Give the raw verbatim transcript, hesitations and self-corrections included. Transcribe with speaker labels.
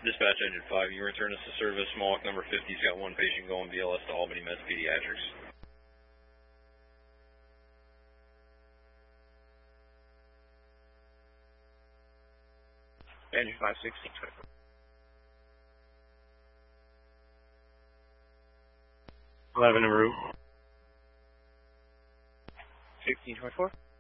Speaker 1: Dispatch Engine five, you return us to service. Mohawk number fifty's got one patient going B L S to Albany Meds Pediatrics.
Speaker 2: Engine five, sixteen twenty-four.
Speaker 3: eleven en route.
Speaker 2: sixteen twenty-four.